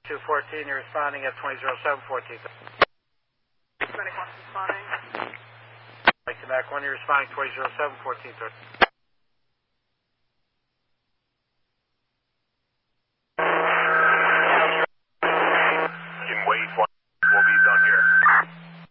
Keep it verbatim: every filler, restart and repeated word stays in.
two fourteen, you're responding at twenty oh seven fourteen. Medic one responding. Mike to Mac one, you're responding twenty oh seven fourteen thirty. Can wait for